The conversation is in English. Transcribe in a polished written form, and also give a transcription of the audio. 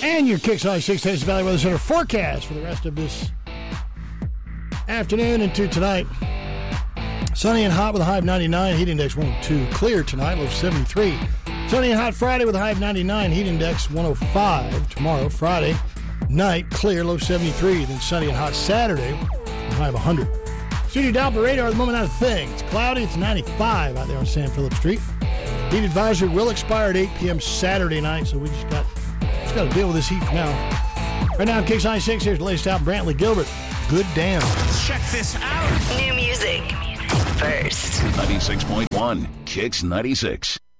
And your Kicks 96 Tennessee Valley Weather Center forecast for the rest of this afternoon into tonight. Sunny and hot with a high of 99, heat index 102. Clear tonight, low of 73. Sunny and hot Friday with a high of 99, heat index 105. Tomorrow, Friday night, clear, low 73. Then sunny and hot Saturday with a high of 100. Studio Doppler radar at the moment, not a thing. It's cloudy, it's 95 out there on San Philip Street. Heat advisory will expire at 8 p.m. Saturday night, so we just got to deal with this heat for now. Right now, Kicks 96, here's the latest out. Brantley Gilbert, Good Damn. Check this out. New music first. 96.1 Kicks 96.